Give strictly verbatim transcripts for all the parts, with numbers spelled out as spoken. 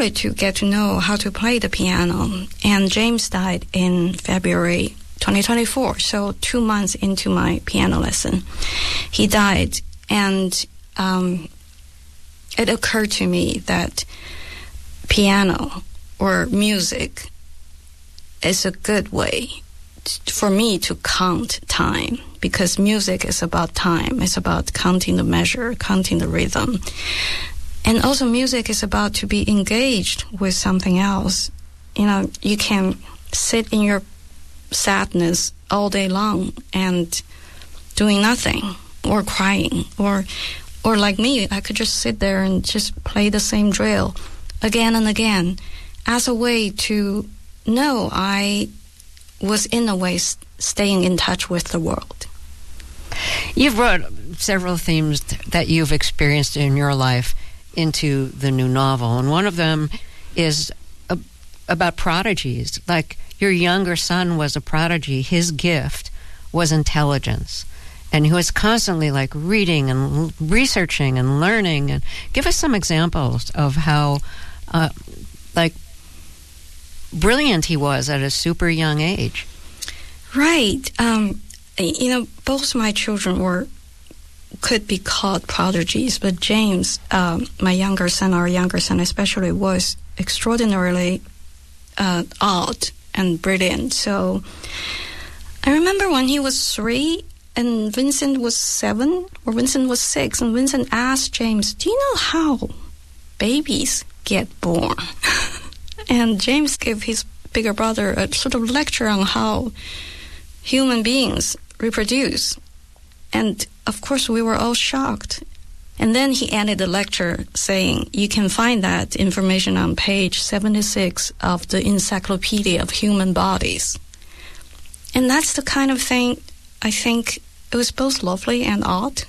to get to know how to play the piano. And James died in February twenty twenty-four, so two months into my piano lesson. He died, and um, it occurred to me that piano or music is a good way t- for me to count time, because music is about time. It's about counting the measure, counting the rhythm. And also music is about to be engaged with something else. You know, you can sit in your sadness all day long and doing nothing, or crying, or or like me, I could just sit there and just play the same drill again and again as a way to know I was in a way st- staying in touch with the world. You've brought several themes that you've experienced in your life into the new novel, and one of them is a, about prodigies. Like, your younger son was a prodigy. His gift was intelligence, and he was constantly like reading and l- researching and learning. And give us some examples of how uh, like brilliant he was at a super young age. Right. Um, you know, both my children were could be called prodigies, but James, um, my younger son, our younger son especially, was extraordinarily uh, odd and brilliant. So I remember when he was three and Vincent was seven, or Vincent was six, and Vincent asked James, do you know how babies get born? And James gave his bigger brother a sort of lecture on how human beings reproduce. And of course, we were all shocked. And then he ended the lecture saying, you can find that information on page seventy-six of the Encyclopedia of Human Bodies. And that's the kind of thing, I think, it was both lovely and odd.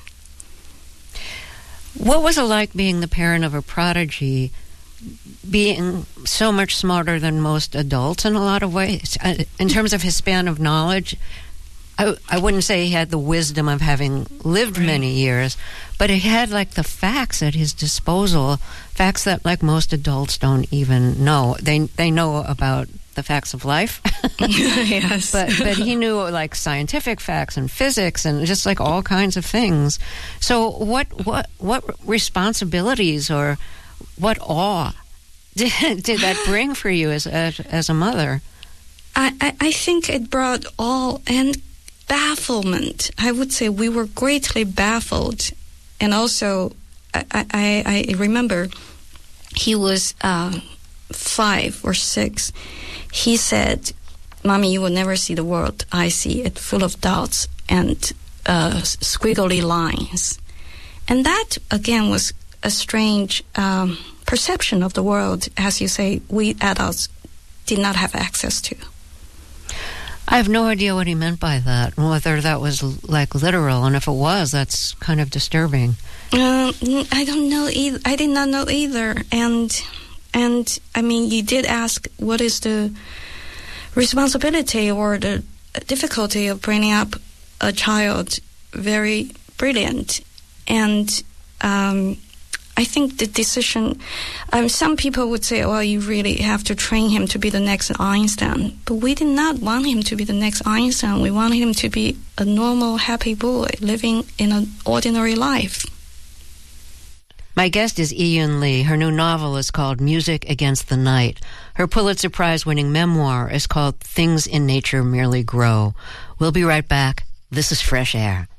What was it like being the parent of a prodigy, being so much smarter than most adults in a lot of ways? In terms of his span of knowledge, I, I wouldn't say he had the wisdom of having lived right. many years, but he had like the facts at his disposal, facts that like most adults don't even know. They they know about the facts of life, yes, but but he knew like scientific facts and physics and just like all kinds of things. So what what what responsibilities or what awe did did that bring for you as as, as a mother? I, I I think it brought all and bafflement. I would say we were greatly baffled. And also, I, I, I remember he was uh, five or six. He said, Mommy, you will never see the world I see it, full of dots and uh, squiggly lines. And that, again, was a strange um, perception of the world, as you say, we adults did not have access to. I have no idea what he meant by that, whether that was like literal, and if it was, that's kind of disturbing. Uh, I don't know either. I did not know either. And, and I mean, you did ask what is the responsibility or the difficulty of bringing up a child very brilliant. And um, I think the decision, um, some people would say, well, you really have to train him to be the next Einstein. But we did not want him to be the next Einstein. We wanted him to be a normal, happy boy living in an ordinary life. My guest is Yi-Yun Lee. Her new novel is called Music Against the Night. Her Pulitzer Prize-winning memoir is called Things in Nature Merely Grow. We'll be right back. This is Fresh Air.